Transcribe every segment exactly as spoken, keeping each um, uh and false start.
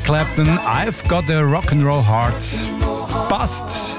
Eric Clapton, I've got a Rock'n'Roll Heart. Passt.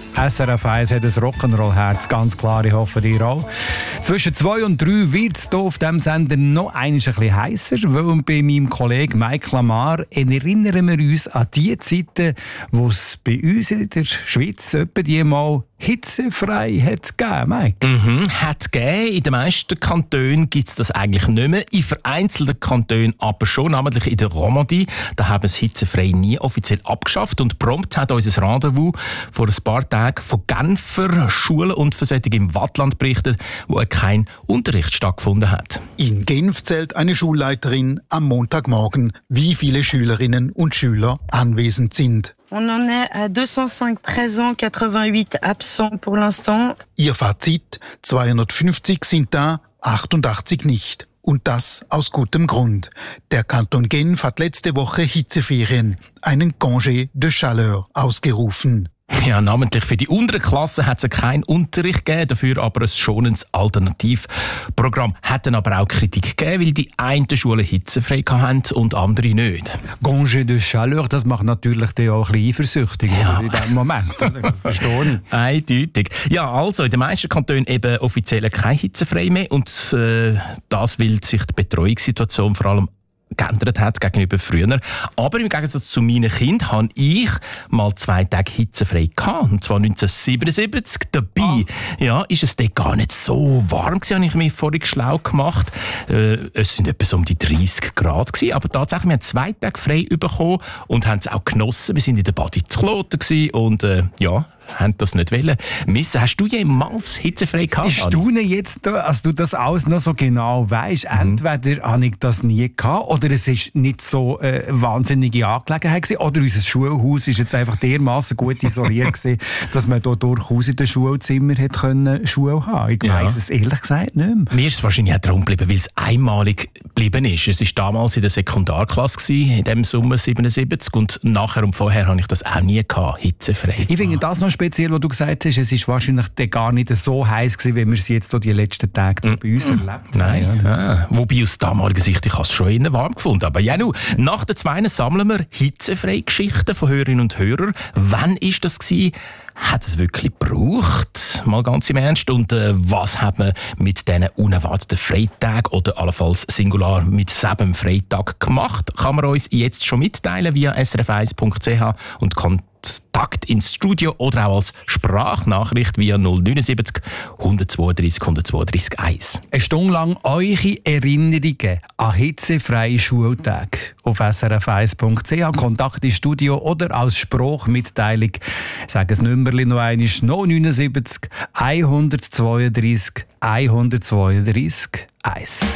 S R F eins hat ein Rock'n'Roll-Herz, ganz klar, ich hoffe dir auch. Zwischen zwei und drei wird es hier auf diesem Sender noch ein bisschen heißer, weil bei meinem Kollegen Mike Lamar erinnern wir uns an die Zeiten, wo es bei uns in der Schweiz etwa die mal hitzefrei hat gegeben, Mike. Mhm, hat gegeben. In den meisten Kantonen gibt es das eigentlich nicht mehr. In vereinzelten Kantonen aber schon, namentlich in der Romandie. Da haben es hitzefrei nie offiziell abgeschafft. Und prompt hat unser Rendezvous vor ein paar Tagen von Genfer Schulen und Versättigung im Waadtland berichtet, wo kein Unterricht stattgefunden hat. In Genf zählt eine Schulleiterin am Montagmorgen, wie viele Schülerinnen und Schüler anwesend sind. On en est à deux cent cinq présents, quatre-vingt-huit absents pour l'instant. Ihr Fazit: zweihundertfünfzig sind da, achtundachtzig nicht. Und das aus gutem Grund. Der Kanton Genf hat letzte Woche Hitzeferien, einen Congé de Chaleur, ausgerufen. Ja, namentlich für die unteren Klassen hat es keinen Unterricht gegeben, dafür aber ein schonendes Alternativprogramm. Hat dann aber auch Kritik gegeben, weil die einen Schulen hitzefrei hatten und andere nicht. Congé de Chaleur, das macht natürlich die auch ein bisschen eifersüchtig ja. in diesem Moment. Das verstehe ich. Eindeutig. Ja, also in den meisten Kantonen eben offiziell kein hitzefrei mehr und äh, das, weil sich die Betreuungssituation vor allem geändert hat gegenüber früher. Aber im Gegensatz zu meinen Kindern habe ich mal zwei Tage hitzefrei gehabt. Und zwar neunzehnhundertsiebenundsiebzig. Dabei ah. ja, ist es dort gar nicht so warm gewesen, habe ich mich vorhin schlau gemacht. Äh, es sind etwa so um die dreißig Grad gewesen. Aber tatsächlich, wir haben zwei Tage frei bekommen und haben es auch genossen. Wir sind in der Badi zu Kloten gewesen und äh, ja, haben das nicht wollen missen. Hast du jemals hitzefrei gehabt? Ich staune jetzt, als du das alles noch so genau weisst. Mhm. Entweder habe ich das nie gehabt oder es ist nicht so eine wahnsinnige Angelegenheit gewesen, oder unser Schulhaus ist jetzt einfach dermaßen gut isoliert gewesen, dass man da durchaus in den Schulzimmer hätte können Schule haben. Ich ja. weiss es ehrlich gesagt nicht mehr. Mir ist es wahrscheinlich auch darum geblieben, weil es einmalig geblieben ist. Es war damals in der Sekundarklasse gewesen, in dem Sommer siebenundsiebzig, und nachher und vorher habe ich das auch nie gehabt, hitzefrei. Ich finde das noch speziell, was du gesagt hast, es ist wahrscheinlich gar nicht so heiß gewesen, wie wir es jetzt die letzten Tage mm. bei uns erlebt haben. Nein, ja. Wobei aus damaliger Sicht, ich habe es schon innen warm gefunden. Aber ja, nu, nach der zweiten sammeln wir hitzefreie Geschichten von Hörerinnen und Hörern. Wann war das gewesen? Hat es wirklich gebraucht? Mal ganz im Ernst. Und äh, was hat man mit diesen unerwarteten Freitagen oder allenfalls Singular mit sieben Freitag gemacht? Kann man uns jetzt schon mitteilen via s r f eins punkt c h und Kontakt ins Studio oder auch als Sprachnachricht via null neunundsiebzig, hundertzweiunddreißig, hundertzweiunddreißig eins. Eine Stunde lang eure Erinnerungen an hitzefreie Schultage auf s r f eins punkt c h, Kontakt ins Studio oder als Sprachmitteilung. Sag das Nummerchen noch einmal: null neunundsiebzig, hundertzweiunddreißig, hundertzweiunddreißig eins.